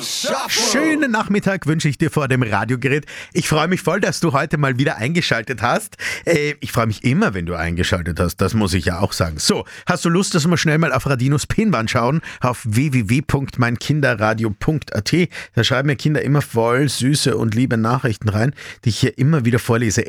Schönen Nachmittag wünsche ich dir vor dem Radiogerät. Ich freue mich voll, dass du heute mal wieder eingeschaltet hast. Ich freue mich immer, wenn du eingeschaltet hast. Das muss ich ja auch sagen. So, hast du Lust, dass wir schnell mal auf Radinos Pinwand schauen? Auf www.meinkinderradio.at. Da schreiben mir Kinder immer voll süße und liebe Nachrichten rein, die ich hier immer wieder vorlese.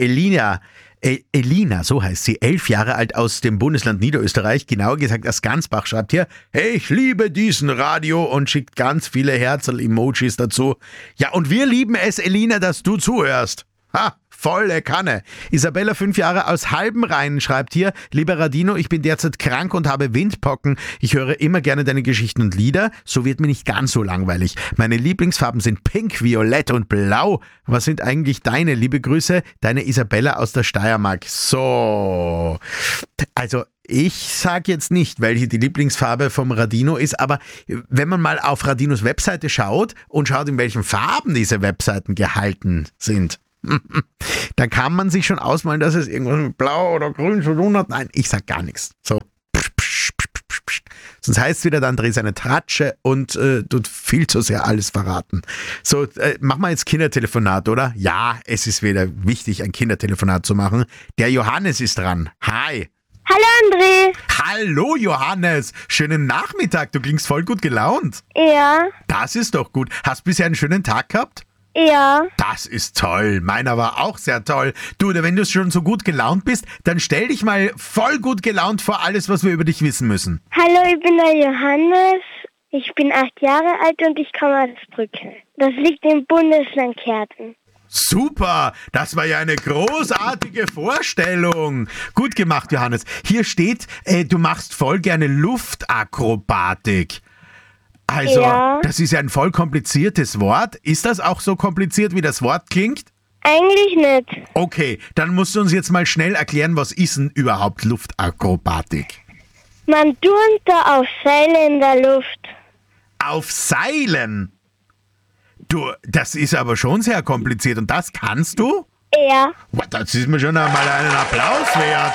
Elina, so heißt sie, 11 Jahre alt aus dem Bundesland Niederösterreich, genauer gesagt aus Gansbach, schreibt hier: Hey, ich liebe diesen Radio und schickt ganz viele Herzl-Emojis dazu. Ja, und wir lieben es, Elina, dass du zuhörst. Ha, volle Kanne. Isabella, 5 Jahre aus Halbenrhein, schreibt hier: Lieber Radino, ich bin derzeit krank und habe Windpocken. Ich höre immer gerne deine Geschichten und Lieder. So wird mir nicht ganz so langweilig. Meine Lieblingsfarben sind Pink, Violett und Blau. Was sind eigentlich deine? Liebe Grüße, deine Isabella aus der Steiermark. So, also ich sage jetzt nicht, welche die Lieblingsfarbe vom Radino ist, aber wenn man mal auf Radinos Webseite schaut und schaut, in welchen Farben diese Webseiten gehalten sind, dann kann man sich schon ausmalen, dass es irgendwas mit Blau oder Grün zu tun hat. Nein, ich sag gar nichts. So. Sonst heißt es wieder, dann dreh seine Tratsche und tut viel zu sehr alles verraten. So, machen wir jetzt Kindertelefonat, oder? Ja, es ist wieder wichtig, ein Kindertelefonat zu machen. Der Johannes ist dran. Hi. Hallo André. Hallo Johannes. Schönen Nachmittag. Du klingst voll gut gelaunt. Ja. Das ist doch gut. Hast du bisher einen schönen Tag gehabt? Ja. Das ist toll. Meiner war auch sehr toll. Du, wenn du schon so gut gelaunt bist, dann stell dich mal voll gut gelaunt vor alles, was wir über dich wissen müssen. Hallo, ich bin der Johannes. Ich bin 8 Jahre alt und ich komme aus Brücke. Das liegt im Bundesland Kärnten. Super, das war ja eine großartige Vorstellung. Gut gemacht, Johannes. Hier steht, du machst voll gerne Luftakrobatik. Also, ja. Das ist ja ein voll kompliziertes Wort. Ist das auch so kompliziert, wie das Wort klingt? Eigentlich nicht. Okay, dann musst du uns jetzt mal schnell erklären, was ist denn überhaupt Luftakrobatik? Man turnt da auf Seile in der Luft. Auf Seilen? Du, das ist aber schon sehr kompliziert und das kannst du? Ja. Das ist mir schon einmal einen Applaus wert.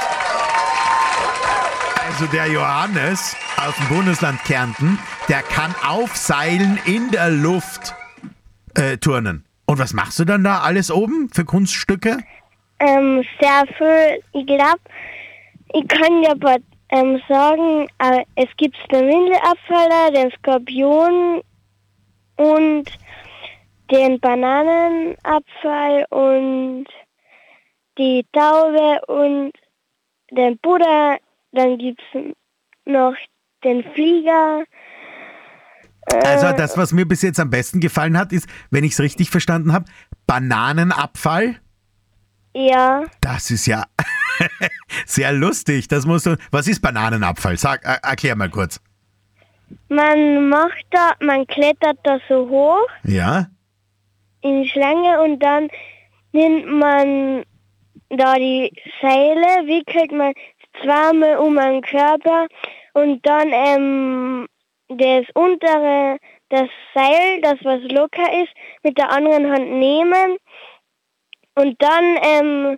Also der Johannes aus dem Bundesland Kärnten, der kann auf Seilen in der Luft turnen. Und was machst du dann da alles oben für Kunststücke? Sehr viel. Ich glaube, ich kann ja sagen, es gibt den Windelabfaller, den Skorpion und den Bananenabfall und die Taube und den Buddha. Dann gibt es noch den Flieger. Also das, was mir bis jetzt am besten gefallen hat, ist, wenn ich es richtig verstanden habe, Bananenabfall. Ja. Das ist ja sehr lustig. Das musst du. Was ist Bananenabfall? Erklär mal kurz. Man klettert da so hoch. Ja. In Schlange und dann nimmt man da die Seile, wickelt man zweimal um den Körper und dann das untere, das Seil, das was locker ist, mit der anderen Hand nehmen und dann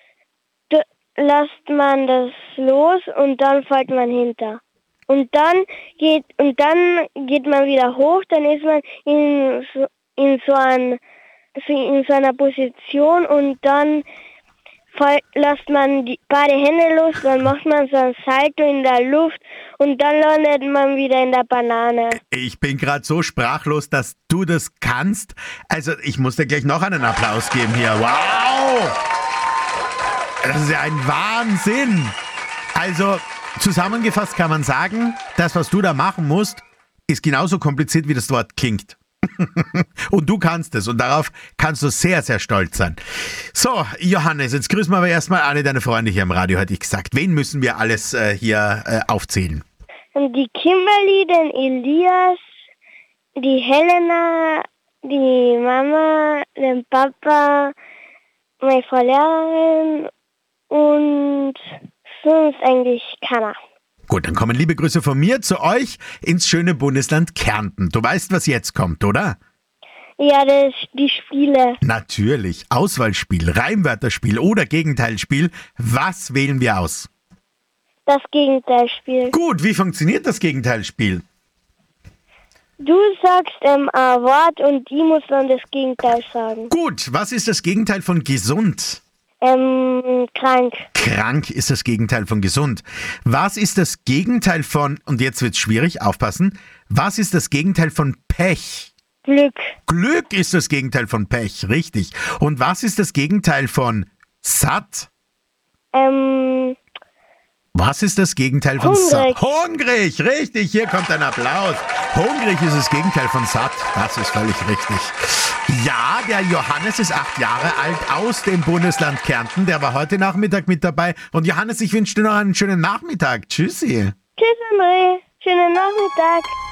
lässt man das los und dann fällt man hinter. Und dann geht man wieder hoch, dann ist man in so einer Position und dann lässt man beide Hände los, dann macht man so ein Salto in der Luft und dann landet man wieder in der Banane. Ich bin gerade so sprachlos, dass du das kannst. Also ich muss dir gleich noch einen Applaus geben hier. Wow! Das ist ja ein Wahnsinn. Also zusammengefasst kann man sagen, das, was du da machen musst, ist genauso kompliziert, wie das Wort klingt. Und du kannst es und darauf kannst du sehr, sehr stolz sein. So, Johannes, jetzt grüßen wir aber erstmal alle deine Freunde hier im Radio, hätte ich gesagt. Wen müssen wir alles hier aufzählen? Die Kimberly, den Elias, die Helena, die Mama, den Papa, meine Frau Lehrerin und sonst eigentlich keiner. Gut, dann kommen liebe Grüße von mir zu euch ins schöne Bundesland Kärnten. Du weißt, was jetzt kommt, oder? Ja, die Spiele. Natürlich. Auswahlspiel, Reimwörterspiel oder Gegenteilspiel. Was wählen wir aus? Das Gegenteilspiel. Gut, wie funktioniert das Gegenteilspiel? Du sagst ein Wort und ich muss dann das Gegenteil sagen. Gut, was ist das Gegenteil von gesund? Krank. Krank ist das Gegenteil von gesund. Was ist das Gegenteil von, und jetzt wird's schwierig, aufpassen, was ist das Gegenteil von Pech? Glück. Glück ist das Gegenteil von Pech, richtig. Und was ist das Gegenteil von satt? Was ist das Gegenteil von Hungrig. satt? Hungrig, richtig, hier kommt ein Applaus. Hungrig ist das Gegenteil von satt, das ist völlig richtig. Ja, der Johannes ist 8 Jahre alt aus dem Bundesland Kärnten. Der war heute Nachmittag mit dabei. Und Johannes, ich wünsche dir noch einen schönen Nachmittag. Tschüssi. Tschüss, André. Schönen Nachmittag.